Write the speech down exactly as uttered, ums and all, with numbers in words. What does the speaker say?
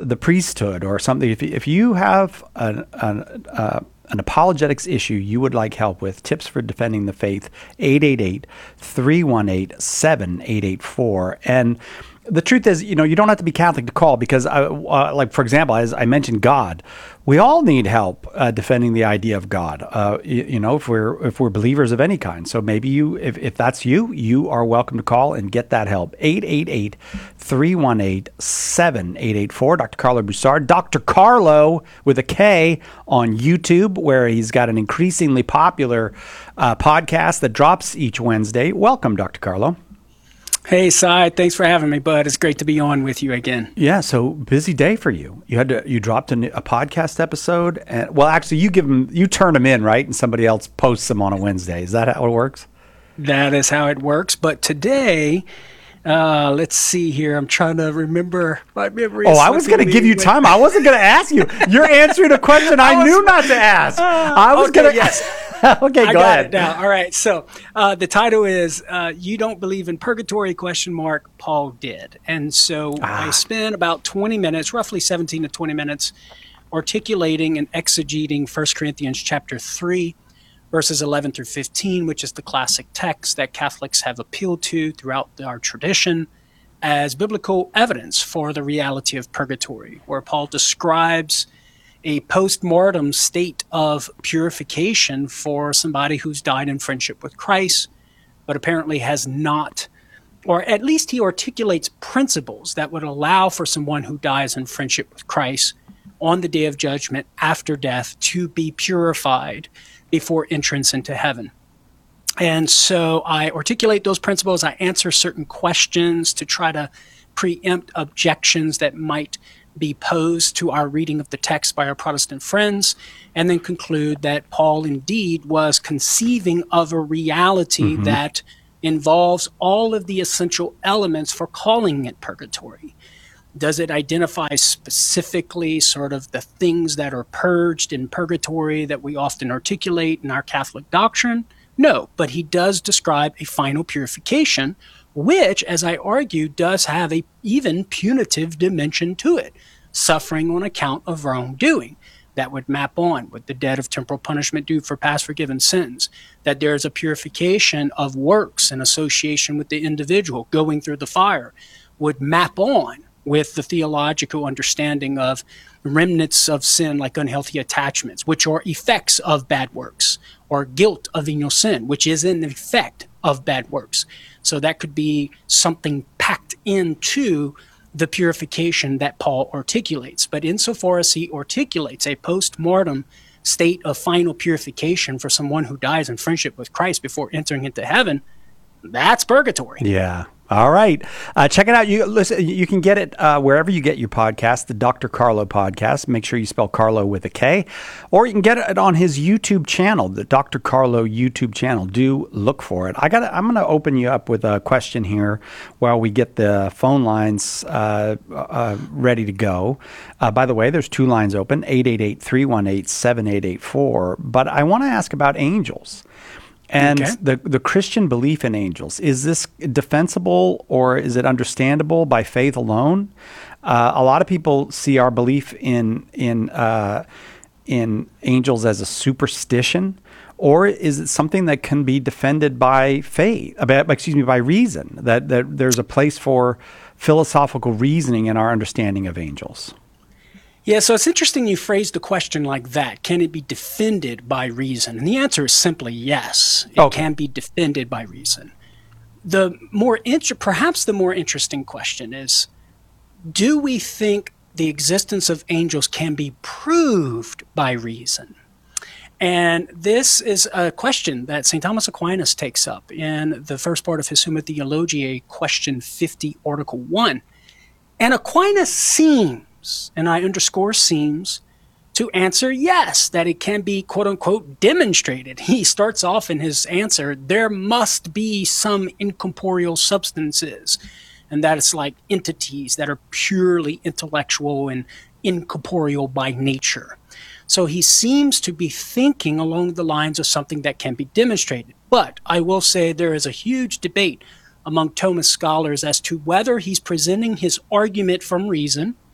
the priesthood or something, if if you have an an, uh, an apologetics issue you would like help with, tips for defending the faith, eight eight eight, three one eight, seven eight eight four. And the truth is, you know, you don't have to be Catholic to call because, uh, uh, like, for example, as I mentioned, God, we all need help uh, defending the idea of God, uh, you, you know, if we're if we're believers of any kind. So maybe you, if, if that's you, you are welcome to call and get that help. eight eight eight, three one eight, seven eight eight four. Doctor Carlo Broussard. Doctor Carlo with a K on YouTube, where he's got an increasingly popular uh, podcast that drops each Wednesday. Welcome, Doctor Carlo. Hey, Cy, thanks for having me, bud. It's great to be on with you again. Yeah, so busy day for you. You had to you dropped a, a podcast episode, and well, actually, you give them you turn them in, right, and somebody else posts them on a Wednesday. Is that how it works? That is how it works. But today, uh, let's see here. I'm trying to remember my memory. Oh, I was going to give you time. I wasn't going to ask you. You're answering a question I, I was, knew not to ask. Uh, I was okay, going to. Yes. Okay, go I got ahead. It now. All right. So uh, the title is uh, "You Don't Believe in Purgatory?" Question mark. Paul did, and so ah. I spent about twenty minutes, roughly seventeen to twenty minutes, articulating and exegeting First Corinthians chapter three, verses eleven through fifteen, which is the classic text that Catholics have appealed to throughout our tradition as biblical evidence for the reality of purgatory, where Paul describes a post-mortem state of purification for somebody who's died in friendship with Christ, but apparently has not, or at least he articulates principles that would allow for someone who dies in friendship with Christ on the day of judgment after death to be purified before entrance into heaven. And so I articulate those principles. I answer certain questions to try to preempt objections that might be posed to our reading of the text by our Protestant friends, and then conclude that Paul indeed was conceiving of a reality mm-hmm. that involves all of the essential elements for calling it purgatory. Does it identify specifically sort of the things that are purged in purgatory that we often articulate in our Catholic doctrine? No, but he does describe a final purification, which, as I argue, does have a even punitive dimension to it, suffering on account of wrongdoing. That would map on with the debt of temporal punishment due for past forgiven sins, that there is a purification of works in association with the individual going through the fire, would map on with the theological understanding of remnants of sin like unhealthy attachments, which are effects of bad works, or guilt of venial sin, which is an effect of bad works. So that could be something packed into the purification that Paul articulates. But insofar as he articulates a post-mortem state of final purification for someone who dies in friendship with Christ before entering into heaven, that's purgatory. Yeah. All right. Uh, check it out. You listen. You can get it uh, wherever you get your podcast, the Doctor Carlo podcast. Make sure you spell Carlo with a K. Or you can get it on his YouTube channel, the Doctor Carlo YouTube channel. Do look for it. I got. I'm going to open you up with a question here while we get the phone lines uh, uh, ready to go. Uh, by the way, there's two lines open, eight eight eight, three one eight, seven eight eight four. But I want to ask about angels. And okay. the the Christian belief in angels, is this defensible or is it understandable by faith alone? Uh, a lot of people see our belief in in uh, in angels as a superstition, or is it something that can be defended by faith? About, excuse me, by reason. That that there's a place for philosophical reasoning in our understanding of angels. Yeah, so it's interesting you phrased the question like that. Can it be defended by reason? And the answer is simply yes. It okay. can be defended by reason. The more inter- perhaps the more interesting question is, do we think the existence of angels can be proved by reason? And this is a question that Saint Thomas Aquinas takes up in the first part of his Summa Theologiae, question fifty, article one. And Aquinas seems, and I underscore seems, to answer yes, that it can be, quote unquote, demonstrated. He starts off in his answer, there must be some incorporeal substances, and that it's like entities that are purely intellectual and incorporeal by nature. So he seems to be thinking along the lines of something that can be demonstrated. But I will say there is a huge debate among Thomist scholars as to whether he's presenting his argument from reason